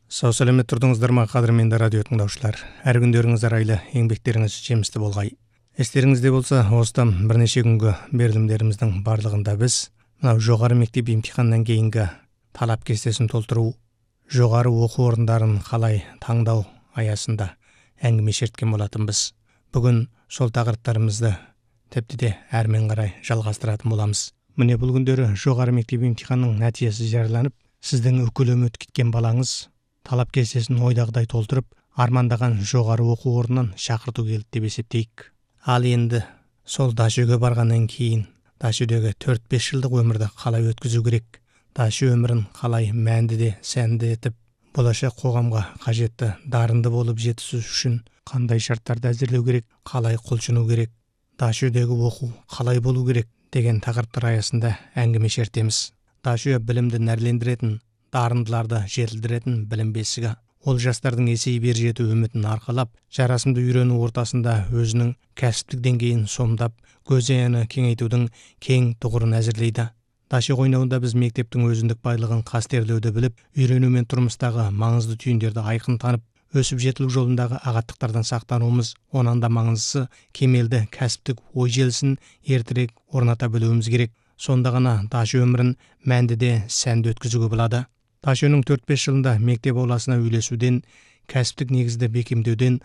Сау сәлемет тұрдыңыздар ма, қадірменді радио тыңдаушылар. Әр күндеріңіз арайлы, еңбектеріңіз жемісті болғай. Естеріңізде болса, осыдан бірнеше күнгі берілімдеріміздің барлығында біз мынау жоғары мектеп емтиханнан кейінгі талап кестесін толтыру, жоғары оқу орындарын қалай таңдау аясында әңгіме шерткен болатынбыз. Бүгін сол тақырыптарымызды тіпті де әрмен қарай жалғастыратын боламыз. Міне бұл күндері жоғары мектеп емтиханның нәтижесі жарияланып, сіздің үкілі үміт кеткен балаңыз талап кестесін ойдағыдай толтырып, армандаған жоғары оқу орнынан шақырту келді деп есептейік. Ал енді сол Дашөге барғаннан кейін Дашөдегі 4-5 жылдық өмірді қалай өткізу керек, Дашө өмірін қалай мәнді де сәнді етіп, болашақ қоғамға қажетті дарынды болып жетісу үшін қандай шарттарды әзірлеу керек, қалай құлшыну керек, Дашөдегі оқу қалай болу керек деген тақырыптар аясында әңгіме шертеміз. Дашө білімді нәрлендіретін, дарындыларды жетілдіретін білім бесігі. Ол жастардың есейіп ер жету үмітін арқалап, жарасымды үйрену ортасында өзінің кәсіптік деңгейін сомдап, көзайғаны кеңейтудің кең тұғырын әзірлейді. Дашө қойнауында біз мектептің өзіндік байлығын қастерлеуді біліп, үйрену мен тұрмыстағы маңызды түйіндерді айқын танып, өсіп жетілу жолындағы ағаттықтардан сақтануымыз, онан да маңыздысы кемелді кәсіптік ой желісін ертерек орната білуіміз керек. Сонда ғана Дашө өмірін мәнді де сәнді өткізуге болады. Дашөнің 4-5 жылында мектеп ауласына үйлесуден, кәсіптік негізді бекемдеуден,